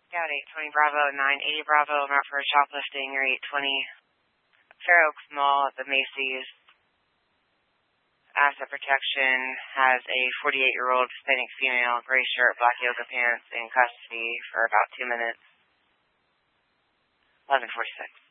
Yeah, 820 Bravo, 980 Bravo. I'm out for shoplifting near 820 Fair Oaks Mall at the Macy's. Asset protection has a 48-year-old Hispanic female, gray shirt, black yoga pants, in custody for about 2 minutes. 11:46.